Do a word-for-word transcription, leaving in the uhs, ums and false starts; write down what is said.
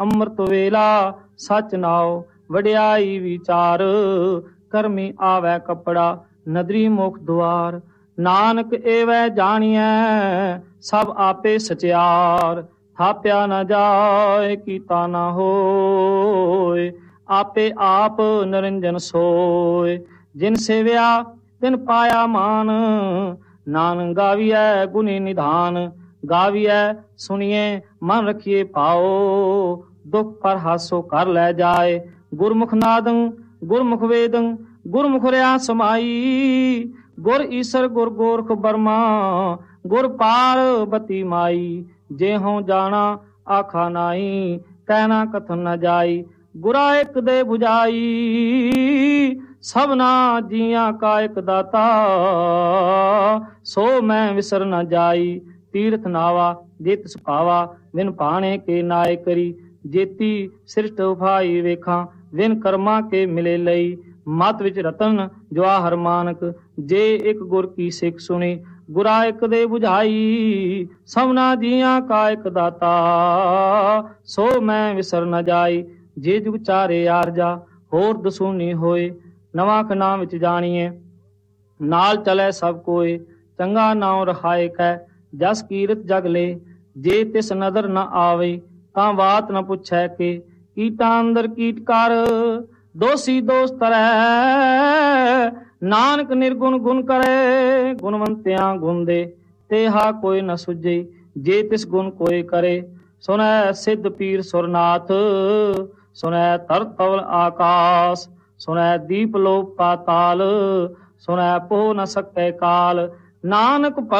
ਅੰਮ੍ਰਿਤ ਵੇਲਾ ਸਚ ਨਾਉ ਵਡਿਆਈ ਵਿਚਾਰ। ਕਰਮੀ ਆਵੈ ਕੱਪੜਾ ਨਦਰੀ ਮੁਖ ਦੁਆਰ। ਨਾਨਕ ਏਵੈ ਜਾਣੀਐ ਸਭ ਆਪੇ ਸਚਿਆਰ। ਥਾਪਿਆ ਨਾ ਜਾਏ ਕੀਤਾ ਨਾ ਹੋਏ ਆਪੇ ਆਪ ਨਿਰੰਜਨ ਸੋਏ। ਜਿਨ ਸੇਵਿਆ ਤਿਨ ਪਾਇਆ ਮਾਨ ਨਾਨਕ ਗਾਵੀਐ ਗੁਣੀ ਨਿਧਾਨ। ਗਾਵੀਐ ਸੁਣੀਏ ਮਨ ਰਖੀਏ ਪਾਓ ਦੁਖ ਪਰ ਹਾਸੋ ਕਰ ਲੈ ਜਾਏ। ਗੁਰਮੁਖ ਨਾਦੰ ਗੁਰਮੁਖ ਵੇਦੰ ਗੁਰਮੁਖ ਰਿਆ ਸਮਾਈ। ਗੁਰ ਈਸਰ ਗੁਰ ਗੋਰਖ ਬਰਮਾ ਗੁਰ ਪਾਰਬਤੀ ਮਾਈ। ਜੇ ਹੋਂ ਜਾਣਾ ਆਖਾ ਨਾਈ ਕਹਿਣਾ ਕਥਨ ਨ ਜਾਈ। ਗੁਰਾ ਇੱਕ ਦੇ 부ਝਾਈ ਸਭਨਾ ਜੀਆਂ ਕਾ ਇੱਕ ਦਾਤਾ। ਸੋ ਮੈਂ ਵਿਸਰ ਨ ਜਾਈ ਤੀਰਥ ਨਾਵਾ ਜੇ ਤਿਸ ਭਾਵਾ। ਵਿਨ ਭਾਣੇ ਕੇ ਨਾਏ ਕਰੀ ਜੇਤੀ ਸ੍ਰਿਸ਼ਟ ਉਫਾਈ ਵੇਖਾਂ। ਵਿਨ ਕਰਮਾਂ ਕੇ ਮਿਲੇ ਲਈ ਮਤ ਵਿੱਚ ਰਤਨ ਜਵਾਹਰ ਮਾਨਕ। ਜੇ ਇੱਕ ਗੁਰ ਕੀ ਸਿੱਖ ਸੁਣੀ ਗੁਰਾ ਇੱਕ ਦੇ 부ਝਾਈ। ਸਭਨਾ ਜੀਆਂ ਕਾ ਇੱਕ ਦਾਤਾ ਸੋ ਮੈਂ ਵਿਸਰ ਨ ਜਾਈ। ਜੇ ਜੁਗ ਚਾਰੇ ਆਰਜਾ ਹੋਰ ਦਸੂਨੀ ਹੋਏ ਨਵਾਂ ਖਨਾ ਵਿੱਚ ਜਾਣੀਏ। ਨਾਲ ਚਲੇ ਸਭ ਕੋਏ ਚੰਗਾ ਨਾਉ ਰਖਾਏ ਕੈ ਜਸ ਕੀਰਤ ਜਗ ਲੈ। ਜੇ ਤਿਸ ਨਦਰ ਨ ਆਵੇ ਤਾਂ ਬਾਤ ਨ ਪੁੱਛੈ ਕੇ ਕੀਟਾਂ ਅੰਦਰ ਕੀਟ ਕਰ। ਦੋਸੀ ਦੋਸ ਤਰੈ ਨਾਨਕ ਨਿਰਗੁਣ ਗੁਣ ਕਰੇ। ਗੁਣਵੰਤਿਆਂ ਗੁਣ ਦੇ ਤੇਹਾ ਕੋਈ ਨ ਸੁਝੇ। ਜੇ ਤਿਸ ਗੁਣ ਕੋਈ ਕਰੇ ਸੁਣੈ ਸਿੱਧ ਪੀਰ ਸੁਰਨਾਥ। ਸੁਣੈ ਧਰ ਤਵਲ ਆਕਾਸ ਸੁਣੈ ਦੀਪ ਲੋਕ ਪਾਤਾਲ। ਸੁਣੈ ਪੋ ਨ ਸਕੈ ਕਾਲ ਨਾਨਕ